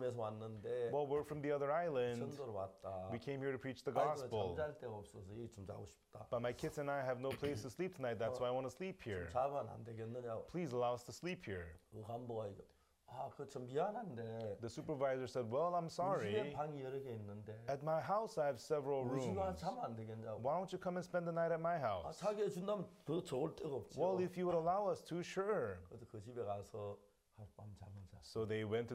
섬에서 왔는데 Well, we're from the other island. 전도로 왔다. We came here to preach the 아이들은 gospel. 잠잘 데가 없어서 여기 좀 자고 싶다. But my kids and I have no place to sleep tonight. That's why I want to sleep here. 자면 안 되겠느냐고. Please allow us to sleep here. 그 간부가 이거 그 좀 미안한데 The supervisor said, well, I'm 우리 집에 sorry. 방이 여러 개 있는데 At my house, I have several 우리 집에 rooms. 자면 안 되겠냐고. Why don't you come and spend the night at my house? 자기 해준다면 더 좋을 데가 없죠. Well, if you would allow us to, sure. 그래서 그 집에 가서 하룻밤 자면서 So they went to